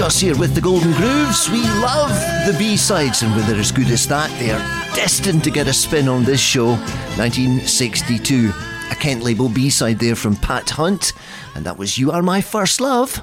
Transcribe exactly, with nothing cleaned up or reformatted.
Gus here with the Golden Grooves. We love the B-sides, and when they're as good as that, they are destined to get a spin on this show. nineteen sixty-two, a Kent label B-side there from Pat Hunt, and that was You Are My First Love.